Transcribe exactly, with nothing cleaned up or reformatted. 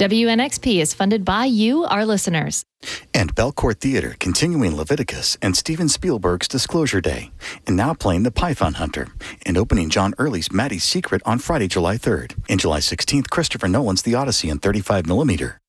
W N X P is funded by you, our listeners. And Belcourt Theater, continuing Leviticus and Steven Spielberg's Disclosure Day, and now playing The Python Hunter, and opening John Early's Maddie's Secret on Friday, July third. And July sixteenth, Christopher Nolan's The Odyssey in thirty-five millimeter.